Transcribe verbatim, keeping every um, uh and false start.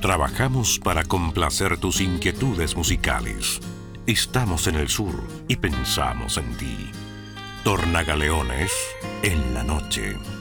Trabajamos para complacer tus inquietudes musicales. Estamos en el sur y pensamos en ti. Tornagaleones en la noche.